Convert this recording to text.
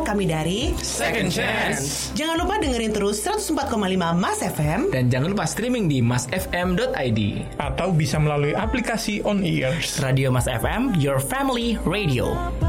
kami dari Second Chance. Jangan lupa dengerin terus 104,5 Mas FM. Dan jangan lupa streaming di masfm.id. Atau bisa melalui aplikasi On Ears. Radio Mas FM, your family radio.